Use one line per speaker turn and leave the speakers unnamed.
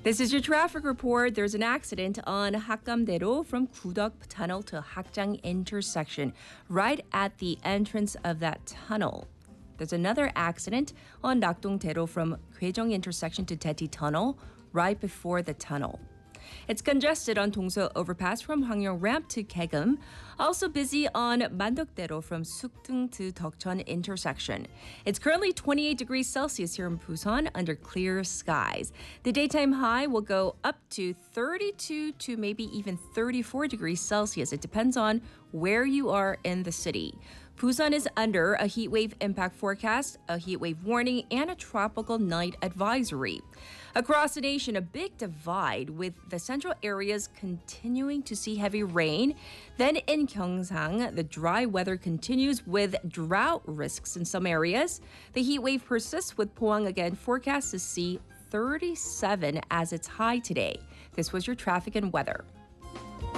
This is your traffic report. There's an accident on Hakgamdaero from Gudok Tunnel to Hakjang intersection, right at the entrance of that tunnel. There's another accident on Nakdong-daero from Gwaejong intersection to Daeti Tunnel, right before the tunnel. It's congested on Dongso Overpass from Hwangyong Ramp to Kaegum. Also busy on Mandok-daero from Sukdung to Deokcheon intersection. It's currently 28 degrees Celsius here in Busan under clear skies. The daytime high will go up to 32 to maybe even 34 degrees Celsius. It depends on where you are in the city. Busan is under a heat wave impact forecast, a heat wave warning, and a tropical night advisory. Across the nation, a big divide with the central areas continuing to see heavy rain. Then in Gyeongsang, the dry weather continues with drought risks in some areas. The heat wave persists with Pohang again forecast to see 37 as its high today. This was your traffic and weather.